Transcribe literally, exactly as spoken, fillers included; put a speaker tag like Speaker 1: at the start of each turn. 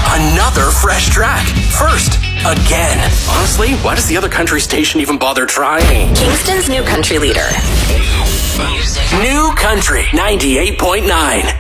Speaker 1: Another fresh track. First, again. Honestly, why does the other country station even bother trying?
Speaker 2: Kingston's new country leader.
Speaker 1: New Country ninety-eight point nine.